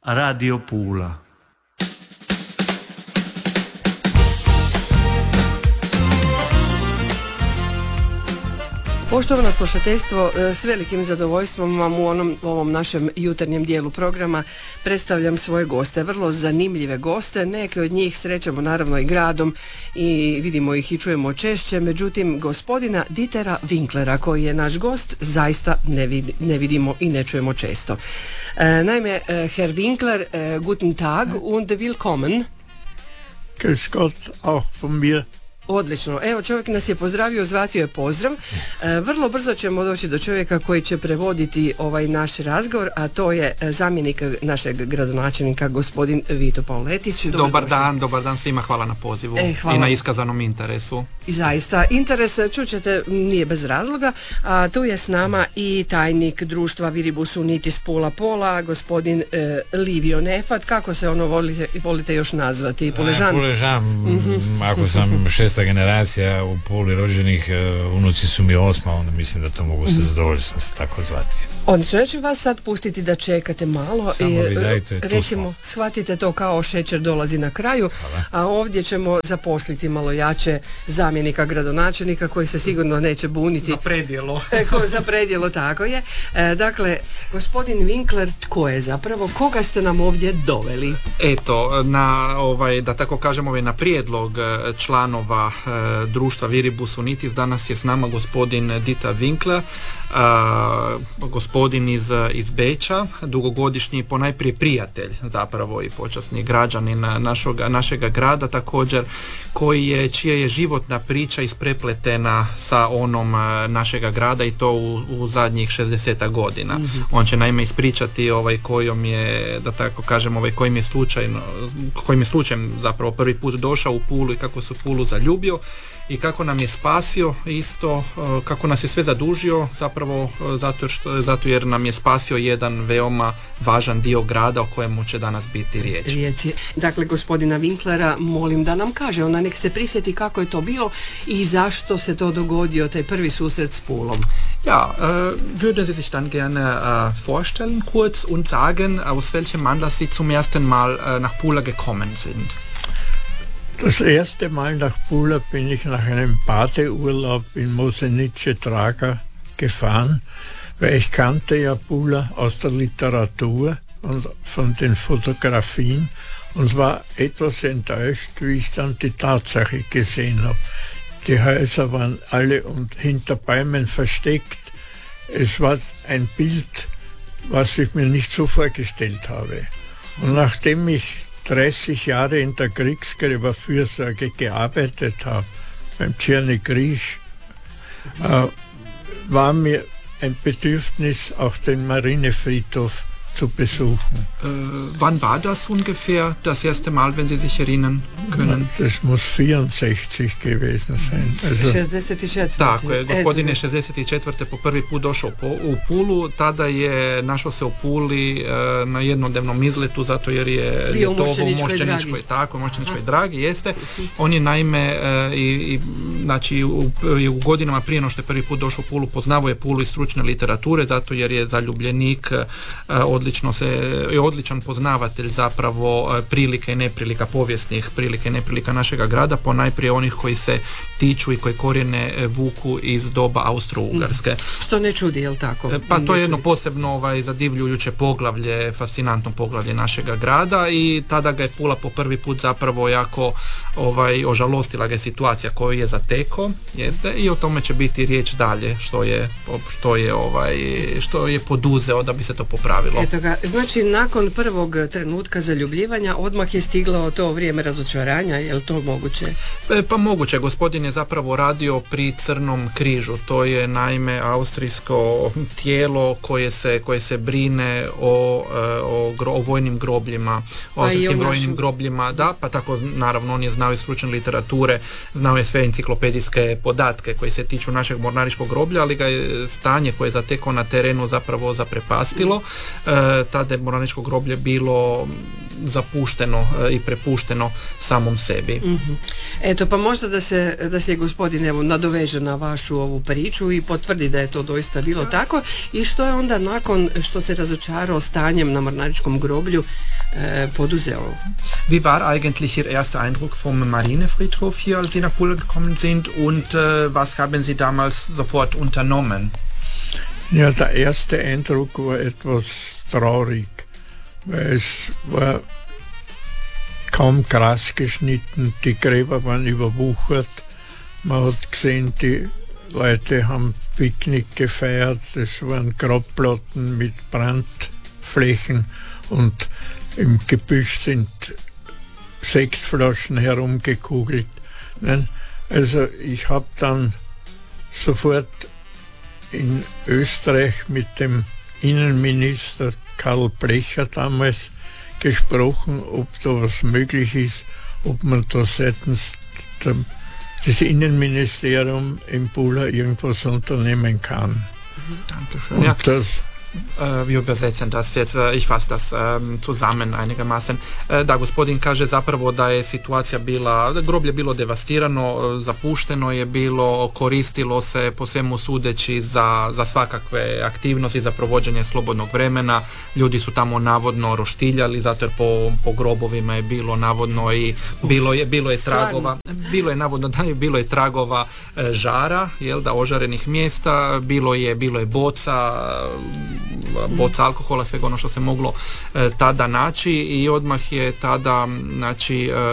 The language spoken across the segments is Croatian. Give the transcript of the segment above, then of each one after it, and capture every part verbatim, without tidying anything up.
Radio Pula. Poštovano slušateljstvo, s velikim zadovoljstvom vam u onom, ovom našem jutarnjem dijelu programa predstavljam svoje goste, vrlo zanimljive goste. Neke od njih srećemo naravno i gradom i vidimo ih i čujemo češće, međutim gospodina Dietera Winklera koji je naš gost zaista ne, vid, ne vidimo i ne čujemo često. E, naime, Herr Winkler, e, guten Tag und willkommen. Grüß Gott, auch von mir. Odlično. Evo, čovjek nas je pozdravio, zvratio je pozdrav. E, vrlo brzo ćemo doći do čovjeka koji će prevoditi ovaj naš razgovor, a to je zamjenik našeg gradonačelnika, gospodin Vito Pauletić. Dobar, dobar dan, dobar dan svima, hvala na pozivu e, hvala. I na iskazanom interesu. I zaista, interes, čućete, nije bez razloga, a tu je s nama i tajnik društva Viribus Unitis Pula Pola, gospodin e, Livio Nefat, kako se ono volite, volite još nazvati? Puležan? Puležan, mm-hmm. Ako sam šest generacija u Puli rođenih, unuci su mi osma, onda mislim da to mogu se zadovoljstvom se tako zvati. Odlično, ja ću vas sad pustiti da čekate malo. Samo i vi dajte, recimo, shvatite to kao šećer dolazi na kraju. Hvala. A ovdje ćemo zaposliti malo jače zamjenika gradonačelnika koji se sigurno neće buniti. Za predjelo. E, ko, za predjelo, tako je. E, dakle, gospodin Winkler, tko je zapravo? Koga ste nam ovdje doveli? Eto, na ovaj, da tako kažemo, ovaj, na prijedlog članova e, društva Viribus Unitis danas je s nama gospodin Dieter Winkler, Uh, gospodin iz, iz Beča, dugogodišnji ponajprije prijatelj zapravo i počasni građanin našoga, našega grada, također koji je, čija je životna priča isprepletena sa onom uh, našega grada i to u, u zadnjih šezdeset godina. Mm-hmm. On će naime ispričati ovaj kojom je, da tako kažem, ovaj kojim je slučajno, kojim je slučajem zapravo prvi put došao u Pulu i kako se u Pulu zaljubio i kako nam je spasio isto, kako nas je sve zadužio zapravo zato, što, zato jer nam je spasio jedan veoma važan dio grada o kojemu će danas biti riječ. Riječi. Dakle, gospodina Winklera molim da nam kaže, onda nek se prisjeti kako je to bilo i zašto se to dogodio, taj prvi susret s Pulom. Ja, äh, würde Sie sich dann gerne äh, vorstellen kurz und sagen, aus welchem Anlass Sie zum ersten Mal äh, nach Pula gekommen sind? Das erste Mal nach Pula bin ich nach einem Badeurlaub in Mosenice-Draga gefahren, weil ich kannte ja Pula aus der Literatur und von den Fotografien und war etwas enttäuscht, wie ich dann die Tatsache gesehen habe. Die Häuser waren alle und hinter Bäumen versteckt. Es war ein Bild, was ich mir nicht so vorgestellt habe. Und nachdem ich dreißig Jahre in der Kriegsgräberfürsorge gearbeitet habe, beim Czerny Križ, äh, war mir ein Bedürfnis, auch den Marinefriedhof zu besuchen. Äh, wann war das ungefähr, das erste Mal, wenn Sie sich erinnern können? Das muss vierundsechzig gewesen sein. Also, šezdeset četvrte. Tako je, gospodin je šezdeset četvrte po prvi put došao po, u Pulu, tada je našao se u Puli e, na jednodnevnom izletu, zato jer je bio u Mošćeničkoj dragi. Tako, Mošćeničkoj dragi, jeste. On je naime e, i, i, znači, u, i u godinama prije no što je prvi put došao u Pulu, poznavao je Pulu iz stručne literature, zato jer je zaljubljenik e, od odlično se, je odličan poznavatelj zapravo prilika i neprilika, povijesnih prilika i neprilika našega grada, ponajprije onih koji se tiču i koji korijene vuku iz doba Austro-Ugarske. Mm. Što ne čudi, je li tako? Pa to je jedno posebno ovaj, zadivljujuće poglavlje, fascinantno poglavlje našega grada i tada ga je Pula po prvi put zapravo jako ovaj, ožalostila ga je situacija koju je zateko, jeste, i o tome će biti riječ dalje, što je, što je, ovaj, što je poduzeo da bi se to popravilo. Eto ga, znači nakon prvog trenutka zaljubljivanja odmah je stiglo to vrijeme razočaranja, je li to moguće? E, pa moguće, gospodin je zapravo radio pri Crnom križu, to je naime austrijsko tijelo koje se, koje se brine o, o, gro, o vojnim grobljima, o austrijskim vojnim našu... grobljima, da, pa tako naravno on je znao iz stručne literature, znao je sve enciklopedijske podatke koji se tiču našeg mornaričkog groblja, ali ga je stanje koje je zatekao na terenu zapravo zaprepastilo. E, tada je mornaričko groblje bilo zapušteno i prepušteno samom sebi. Mm-hmm. Eto, pa možda da se, da se gospodin evo nadoveže na vašu ovu priču i potvrdi da je to doista bilo ja. tako, i što je onda nakon što se razočarao stanjem na mornaričkom groblju eh, poduzeo? Wie war eigentlich Ihr erster Eindruck vom Marinefriedhof hier, als Sie nach Pula gekommen sind, und äh, was haben Sie damals sofort unternommen? Ja, der erste Eindruck war etwas traurig, weil es war kaum Gras geschnitten, die Gräber waren überwuchert, man hat gesehen, die Leute haben Picknick gefeiert, es waren Grabplatten mit Brandflächen und im Gebüsch sind Sektflaschen herumgekugelt. Nein, also ich habe dann sofort in Österreich mit dem Innenminister Karl Blecher damals gesprochen, ob da was möglich ist, ob man da seitens der, des Innenministeriums in Pula irgendwas unternehmen kann. Dankeschön. Und ja. das Uh, wir übersetzen das jetzt, uh, ich fasse das um, zusammen einigermaßen. Uh, da, gospodin kaže zapravo da je situacija bila, da groblje bilo devastirano, uh, zapušteno je bilo, koristilo se po svemu sudeći za, za svakakve aktivnosti, za provođenje slobodnog vremena. Ljudi su tamo navodno roštiljali, zato jer po, po grobovima je bilo navodno i bilo je, bilo je tragova, bilo je navodno da je bilo je tragova uh, žara, jel da, ožarenih mjesta, bilo je, bilo je boca, boca alkohola, svega ono što se moglo e, tada naći, i odmah je tada znači e,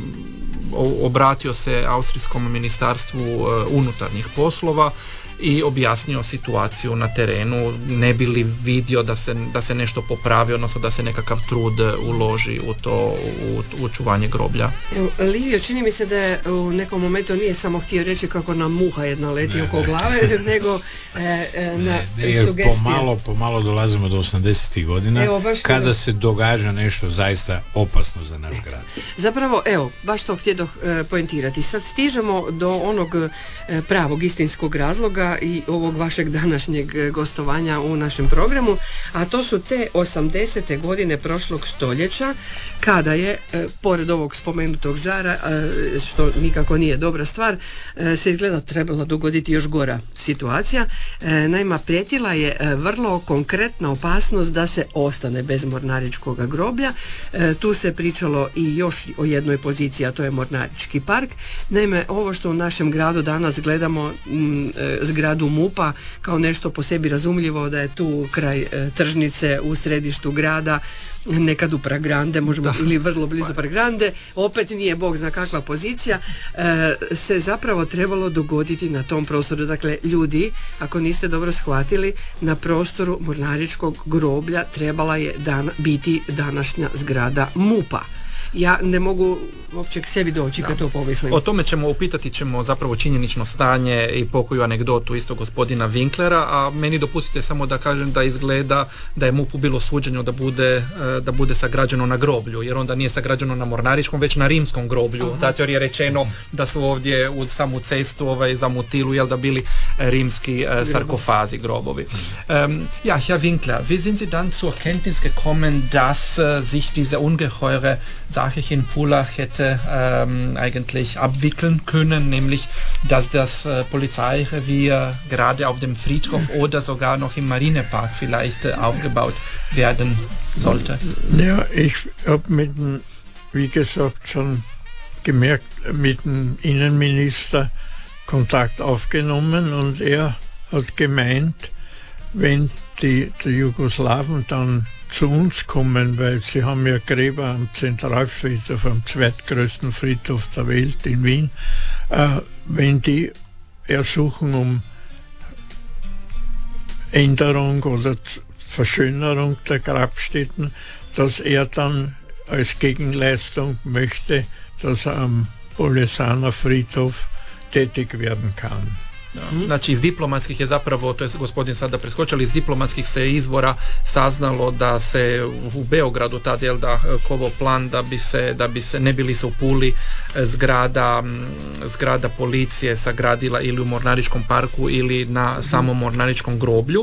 obratio se Austrijskom ministarstvu e, unutarnjih poslova i objasnio situaciju na terenu, ne bi li vidio da se, da se nešto popravi, odnosno da se nekakav trud uloži u to, u, u čuvanje groblja. Livio, čini mi se da je u nekom momentu nije samo htio reći kako nam muha jedna leti ne, oko ne. glave, nego e, e, na ne, sugestije. Pomalo, pomalo dolazimo do osamdesetih godina, evo, kada to... se događa nešto zaista opasno za naš grad. Zapravo, evo, baš to htjedoh e, poentirati. Sad stižemo do onog e, pravog istinskog razloga i ovog vašeg današnjeg gostovanja u našem programu, a to su te osamdesete godine prošlog stoljeća, kada je, e, pored ovog spomenutog žara, e, što nikako nije dobra stvar, e, se izgleda trebala dogoditi još gora situacija. E, naime, prijetila je e, vrlo konkretna opasnost da se ostane bez mornaričkog groblja. E, tu se pričalo i još o jednoj poziciji, a to je mornarički park. Naime, ovo što u našem gradu danas gledamo, m, e, zgradu MUP-a kao nešto po sebi razumljivo, da je tu kraj e, tržnice u središtu grada, nekad u Pragrande, možemo, ili vrlo blizu Pragrande, opet nije bog zna kakva pozicija, e, se zapravo trebalo dogoditi na tom prostoru. Dakle, ljudi, ako niste dobro shvatili, na prostoru mornaričkog groblja trebala je dan, biti današnja zgrada MUP-a. Ja ne mogu uopće k sebi doći kad to pomislim. O tome ćemo upitati ćemo zapravo činjenično stanje i pokoju anegdotu isto gospodina Winklera, a meni dopustite samo da kažem da izgleda da je MUP-u bilo suđeno da bude, da bude sagrađeno na groblju, jer onda nije sagrađeno na mornaričkom, već na rimskom groblju. Aha. Zato jer je rečeno da su ovdje uz samu cestu ovaj, za Mutilu, jel da bili rimski uh, sarkofazi, grobovi. Um, ja, Herr Winkler, wie sind Sie dann zur Kenntnis gekommen, dass uh, sich diese ungeheure Sache in Pula hätte ähm, eigentlich abwickeln können, nämlich dass das äh, Polizeirevier gerade auf dem Friedhof oder sogar noch im Marinepark vielleicht äh, aufgebaut werden sollte? Ja, ich habe mit dem, wie gesagt, schon gemerkt, mit dem Innenminister Kontakt aufgenommen, und er hat gemeint, wenn die, die Jugoslawen dann zu uns kommen, weil sie haben ja Gräber am Zentralfriedhof, am zweitgrößten Friedhof der Welt in Wien, äh, wenn die ersuchen um Änderung oder Verschönerung der Grabstätten, dass er dann als Gegenleistung möchte, dass er am Polesaner Friedhof tätig werden kann. Da. Znači iz diplomatskih je zapravo, to je gospodin sada preskočili, iz diplomatskih se izvora saznalo da se u Beogradu tad jel da kovo plan da bi se, da bi se ne bili se u Puli zgrada, zgrada policije sagradila ili u Mornaričkom parku ili na samom Mornaričkom groblju,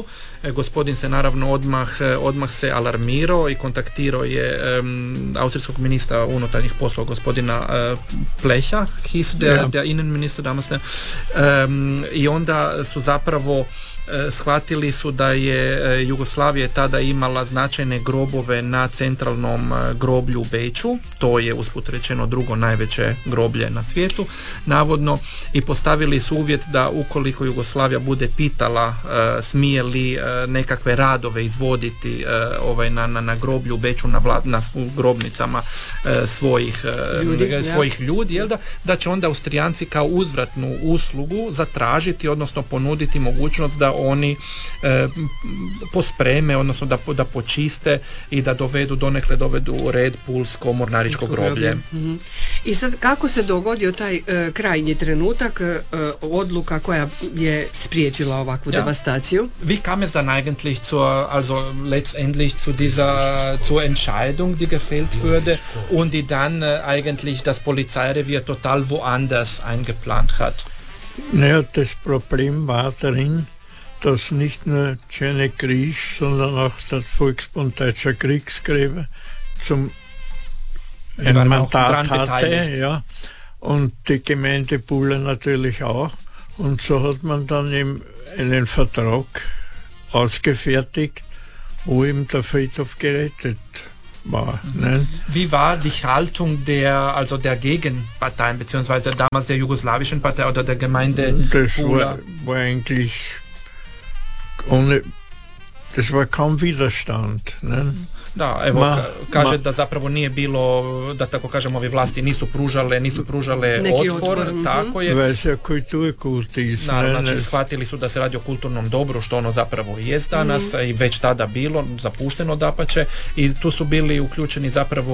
E, gospodin se naravno odmah, odmah se alarmirao i kontaktirao je um, austrijskog ministra unutarnjih poslova gospodina uh, Plecha, hieß der, ja. der Innenminister damals, ne? Um, i onda su zapravo shvatili su da je Jugoslavija tada imala značajne grobove na centralnom groblju u Beču, to je usput rečeno drugo najveće groblje na svijetu navodno, i postavili su uvjet da ukoliko Jugoslavija bude pitala uh, smije li uh, nekakve radove izvoditi uh, ovaj, na, na, na groblju u Beču, na, vla, na grobnicama uh, svojih, uh, ljudi, svojih ja. ljudi, jel da, da će onda Austrijanci kao uzvratnu uslugu zatražiti, odnosno ponuditi mogućnost da oni e, pospreme, odnosno da, da počiste i da dovedu, donekle dovedu u red pulsko mornaričko groblje. Mm-hmm. I sad kako se dogodio taj e, krajnji trenutak, e, odluka koja je spriječila ovakvu ja. devastaciju? Wie kam es dann eigentlich zur, also letztendlich zu dieser, zur Entscheidung, die gefällt wurde und die dann äh, eigentlich das Polizeirevier total woanders eingeplant hat? Naja, das Problem war darin, dass nicht nur Czerny Križ, sondern auch der Volksbund Deutscher Kriegsgräber zum ein Mandat hatte, ja, und die Gemeinde Pula natürlich auch. Und so hat man dann eben einen Vertrag ausgefertigt, wo eben der Friedhof gerettet war. Ne? Wie war die Haltung der, also der Gegenparteien, beziehungsweise damals der jugoslawischen Partei oder der Gemeinde das Pula? War, war eigentlich ohne, das war kaum Widerstand. Ne? Da, evo, ma, kaže ma, da zapravo nije bilo, da tako kažemo, ove vlasti nisu pružale, nisu pružale neki otpor, otpor, tako je. Veća kulturkult ist. Naravno, ne, znači ne. shvatili su da se radi o kulturnom dobru, što ono zapravo i jest danas, mm-hmm. i već tada bilo zapušteno dapače, i tu su bili uključeni zapravo